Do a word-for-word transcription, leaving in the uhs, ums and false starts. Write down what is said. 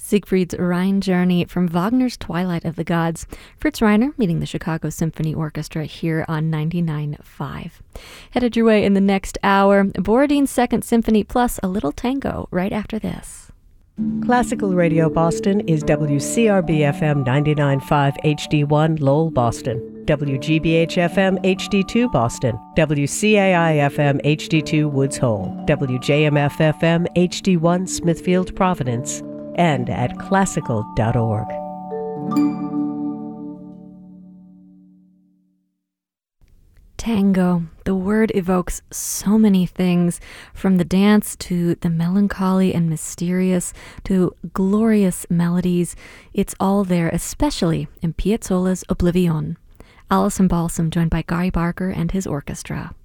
Siegfried's Rhine Journey from Wagner's Twilight of the Gods. Fritz Reiner leading the Chicago Symphony Orchestra here on ninety-nine point five. Headed your way in the next hour, Borodin's Second Symphony plus a little tango right after this. Classical Radio Boston is W C R B F M ninety-nine point five H D one Lowell, Boston, W G B H F M H D two Boston, W C A I F M H D two Woods Hole, W J M F F M H D one Smithfield, Providence, and at classical dot org. Tango. The word evokes so many things, from the dance to the melancholy and mysterious to glorious melodies. It's all there, especially in Piazzolla's Oblivion. Alison Balsam joined by Gary Barker and his orchestra.